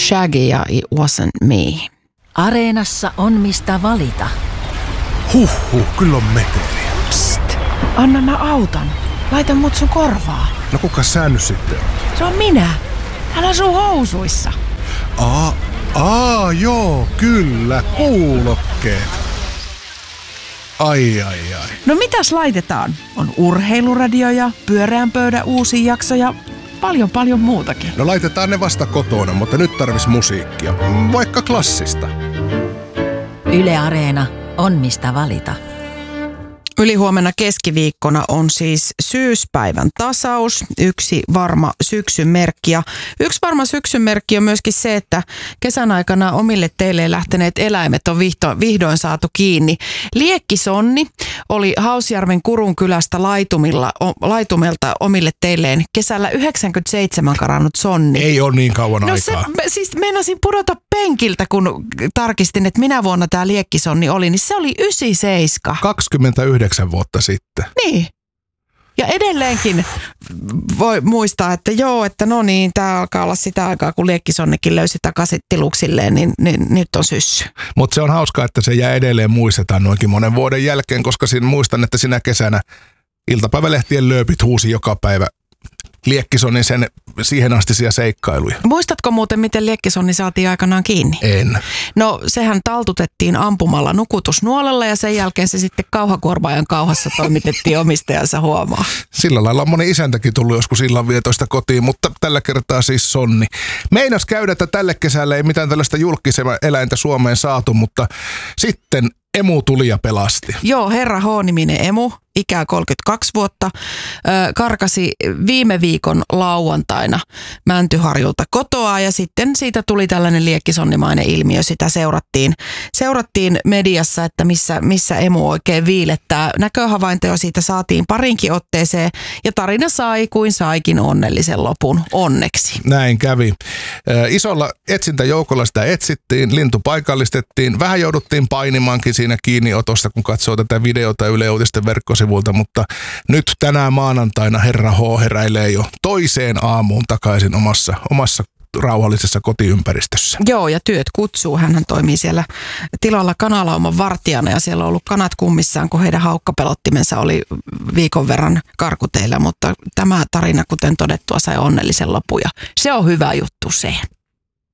Shaggy ja It Wasn't Me. Areenassa on mistä valita. Kyllä on meteliä. Psst, anna mä autan. Laita mut sun korvaa. No kuka sä nyt sitten on? Se on minä. Täällä sun housuissa. Joo, kyllä, kuulokkeet. Ai. No mitäs laitetaan? On urheiluradio ja pyöreän pöydän uusi jakso ja paljon muutakin. No laitetaan ne vasta kotona, mutta nyt tarvis musiikkia. Vaikka klassista. Yle Areena on mistä valita. Ylihuomenna keskiviikkona on siis syyspäivän tasaus, yksi varma syksyn merkki. Ja yksi varma syksyn merkki on myöskin se, että kesän aikana omille teille lähteneet eläimet on vihdoin saatu kiinni. Liekkisonni oli Hausjärven Kurunkylästä laitumelta omille teilleen kesällä 97 karannut sonni. Ei ole niin kauan aikaa. Siis meinasin pudota penkiltä, kun tarkistin, että minä vuonna tämä liekkisonni oli, niin se oli 97. 29 vuotta sitten. Niin. Ja edelleenkin voi muistaa, että no niin, tämä alkaa olla sitä aikaa, kun liekkisonnekin löysi takaisin tiluksilleen, niin nyt on syssy. Mutta se on hauskaa, että se jää edelleen muistetaan noinkin monen vuoden jälkeen, koska muistan, että sinä kesänä iltapäivälehtien lööpit huusi joka päivä liekkisonnin sen siihen astisia seikkailuja. Muistatko muuten, miten liekkisonni saatiin aikanaan kiinni? En. No sehän taltutettiin ampumalla nukutusnuolella ja sen jälkeen se sitten kauhakuormaajan kauhassa toimitettiin omistajansa huomaa. Sillä lailla on moni isäntäkin tullut joskus illanvietoista kotiin, mutta tällä kertaa siis sonni. Meinas käydä, että tälle kesällä ei mitään tällaista julkisema eläintä Suomeen saatu, mutta sitten emu tuli ja pelasti. Joo, herra H-niminen emu, ikää 32 vuotta, karkasi viime viikon lauantaina Mäntyharjulta kotoa ja sitten siitä tuli tällainen liekkisonnimainen ilmiö. Sitä seurattiin mediassa, että missä emu oikein viilettää. Näköhavaintoja siitä saatiin parinkin otteeseen ja tarina sai kuin saikin onnellisen lopun onneksi. Näin kävi. Isolla etsintäjoukolla sitä etsittiin, lintu paikallistettiin. Vähän jouduttiin painimaankin siinä kiinniotosta, kun katsoo tätä videota Yle Uutisten verkkosivulta, mutta nyt tänään maanantaina herra H heräilee jo toiseen aamuun takaisin omassa rauhallisessa kotiympäristössä. Joo, ja työt kutsuu. Hänhän toimii siellä tilalla kanalauman vartijana ja siellä on ollut kanat kummissaan, kun heidän haukkapelottimensa oli viikon verran karkuteillä, mutta tämä tarina, kuten todettua, sai onnellisen lopun ja se on hyvä juttu se.